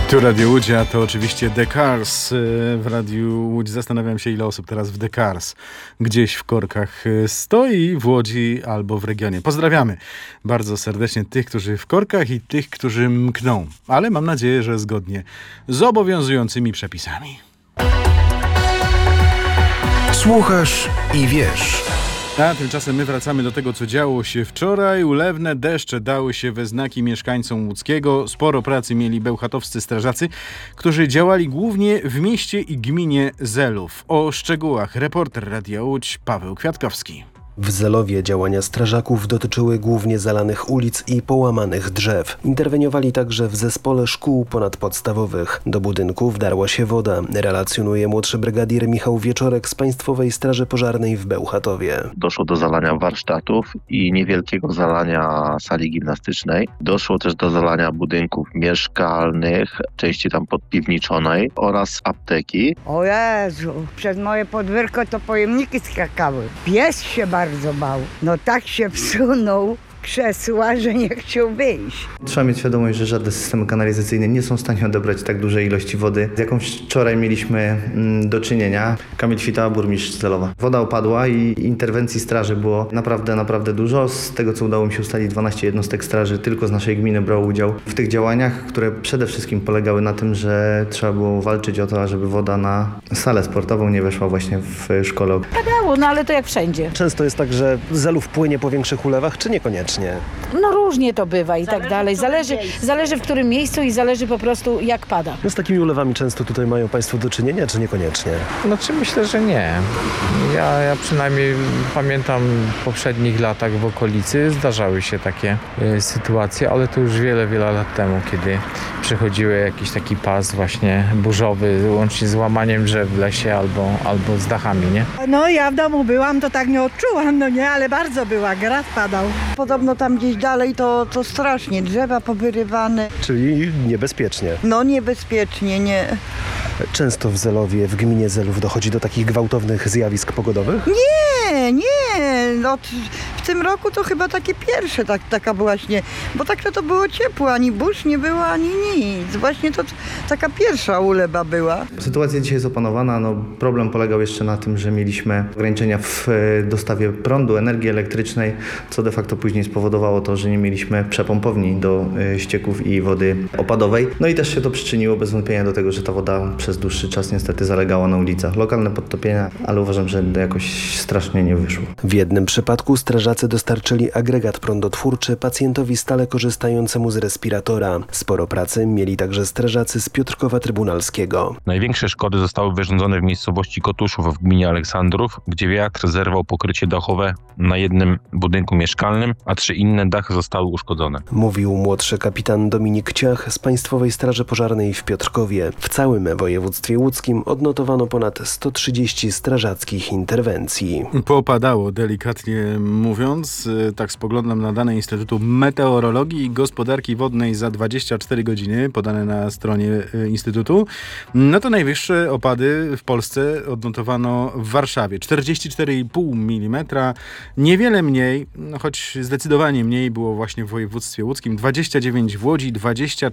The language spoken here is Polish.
Tu Radio Łódź, a to oczywiście The Cars. W Radiu Łódź zastanawiam się, ile osób teraz w The Cars gdzieś w korkach stoi, w Łodzi albo w regionie. Pozdrawiamy bardzo serdecznie tych, którzy w korkach i tych, którzy mkną. Ale mam nadzieję, że zgodnie z obowiązującymi przepisami. Słuchasz i wiesz. A tymczasem my wracamy do tego, co działo się wczoraj. Ulewne deszcze dały się we znaki mieszkańcom Łódzkiego. Sporo pracy mieli bełchatowscy strażacy, którzy działali głównie w mieście i gminie Zelów. O szczegółach reporter Radia Łódź Paweł Kwiatkowski. W Zelowie działania strażaków dotyczyły głównie zalanych ulic i połamanych drzew. Interweniowali także w zespole szkół ponadpodstawowych. Do budynku wdarła się woda, relacjonuje młodszy brygadier Michał Wieczorek z Państwowej Straży Pożarnej w Bełchatowie. Doszło do zalania warsztatów i niewielkiego zalania sali gimnastycznej. Doszło też do zalania budynków mieszkalnych, części tam podpiwniczonej oraz apteki. O Jezu, przez moje podwórko to pojemniki skakały. Pies się bardzo bał. No tak się wsunął krzesła, że nie chciał wyjść. Trzeba mieć świadomość, że żadne systemy kanalizacyjne nie są w stanie odebrać tak dużej ilości wody, z jaką wczoraj mieliśmy do czynienia. Kamil Świtała, burmistrz Zelowa. Woda opadła i interwencji straży było naprawdę dużo. Z tego, co udało mi się ustalić, 12 jednostek straży tylko z naszej gminy brało udział w tych działaniach, które przede wszystkim polegały na tym, że trzeba było walczyć o to, żeby woda na salę sportową nie weszła właśnie w szkole. Padało, no ale to jak wszędzie. Często jest tak, że Zelów płynie po większych ulewach, czy niekoniecznie? No różnie to bywa i tak dalej. Zależy w którym miejscu i zależy po prostu jak pada. No z takimi ulewami często tutaj mają Państwo do czynienia, czy niekoniecznie? Znaczy myślę, że nie. Ja przynajmniej pamiętam w poprzednich latach w okolicy zdarzały się takie sytuacje, ale to już wiele lat temu, kiedy przechodziły jakiś taki pas właśnie burzowy, łącznie z łamaniem drzew w lesie albo z dachami, nie? No ja w domu byłam, to tak nie odczułam, no nie, ale bardzo była, grad padał. Podobno tam gdzieś dalej to strasznie, drzewa powyrywane. Czyli niebezpiecznie. No niebezpiecznie, nie. Często w Zelowie, w gminie Zelów dochodzi do takich gwałtownych zjawisk pogodowych? Nie. No, w tym roku to chyba takie pierwsze taka właśnie, bo tak to było ciepło, ani burz nie było, ani nic. Właśnie to taka pierwsza ulewa była. Sytuacja dzisiaj jest opanowana. No, problem polegał jeszcze na tym, że mieliśmy ograniczenia w dostawie prądu, energii elektrycznej, co de facto później spowodowało to, że nie mieliśmy przepompowni do ścieków i wody opadowej. No i też się to przyczyniło bez wątpienia do tego, że ta woda przez dłuższy czas niestety zalegała na ulicach. Lokalne podtopienia, ale uważam, że jakoś strasznie nie wyszło. W jednym przypadku strażacy dostarczyli agregat prądotwórczy pacjentowi stale korzystającemu z respiratora. Sporo pracy mieli także strażacy z Piotrkowa Trybunalskiego. Największe szkody zostały wyrządzone w miejscowości Kotuszów w gminie Aleksandrów, gdzie wiatr zerwał pokrycie dachowe na jednym budynku mieszkalnym, a 3 inne dachy zostały uszkodzone. Mówił młodszy kapitan Dominik Ciach z Państwowej Straży Pożarnej w Piotrkowie. W całym województwie łódzkim odnotowano ponad 130 strażackich interwencji. Popadało, delikatnie mówiąc. Tak spoglądam na dane Instytutu Meteorologii i Gospodarki Wodnej za 24 godziny, podane na stronie Instytutu. No to najwyższe opady w Polsce odnotowano w Warszawie. 44,5 mm. Niewiele mniej, choć zdecydowanie mniej było właśnie w województwie łódzkim. 29 w Łodzi, 24